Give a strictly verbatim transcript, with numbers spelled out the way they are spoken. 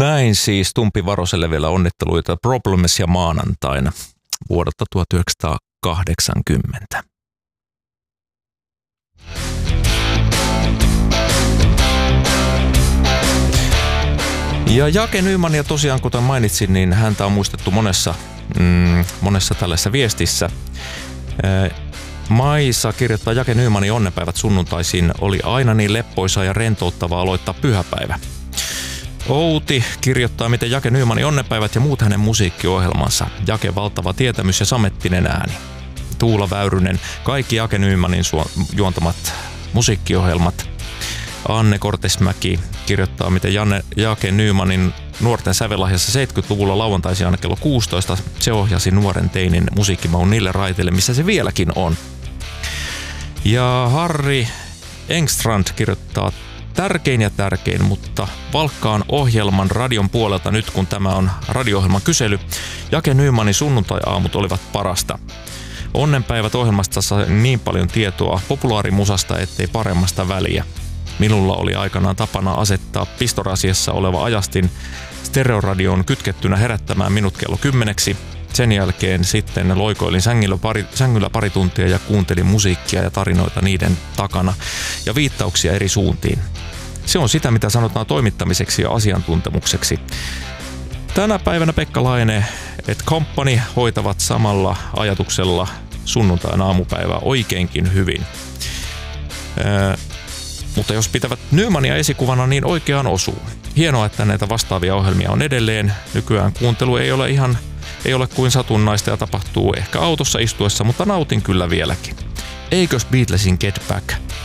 Näin siis Tumpi Varoselle vielä onnitteluita Problems ja maanantaina vuodelta tuhatyhdeksänsataakahdeksankymmentä. Ja Jake Nymania tosiaan, kuten mainitsin, niin häntä on muistettu monessa, mm, monessa tällaisessa viestissä. Maisa kirjoittaa, Jake Nymanin onnenpäivät sunnuntaisin oli aina niin leppoisaa ja rentouttavaa aloittaa pyhäpäivä. Outi kirjoittaa, miten Jake Nymanin onnenpäivät ja muut hänen musiikkiohjelmansa. Jake valtava tietämys ja samettinen ääni. Tuula Väyrynen, kaikki Jake Nymanin juontamat musiikkiohjelmat. Anne Kortesmäki kirjoittaa, miten Janne Jake Nymanin nuorten sävellahjassa seitsemänkymmentäluvulla lauantaisin aina kello kuusitoista se ohjasi nuoren teinin musiikkimaun niille raiteille, missä se vieläkin on. Ja Harri Engstrand kirjoittaa, tärkein ja tärkein, mutta valkkaan ohjelman radion puolelta nyt, kun tämä on radio-ohjelman kysely. Jake Nymanin sunnuntai-aamut olivat parasta. Onnenpäivät ohjelmasta sai niin paljon tietoa populaarimusasta, ettei paremmasta väliä. Minulla oli aikanaan tapana asettaa pistorasiassa oleva ajastin stereoradioon kytkettynä herättämään minut kello kymmeneksi. Sen jälkeen sitten loikoilin sängyllä pari, sängyllä pari tuntia ja kuuntelin musiikkia ja tarinoita niiden takana ja viittauksia eri suuntiin. Se on sitä, mitä sanotaan toimittamiseksi ja asiantuntemukseksi. Tänä päivänä Pekka Laine et Company hoitavat samalla ajatuksella sunnuntain aamupäivää oikeinkin hyvin. Öö, mutta jos pitävät Nymania esikuvana, niin oikeaan osuu. Hienoa, että näitä vastaavia ohjelmia on edelleen. Nykyään kuuntelu ei ole ihan ei ole kuin satunnaista ja tapahtuu ehkä autossa istuessa, mutta nautin kyllä vieläkin. Eikös Beatlesin Get Back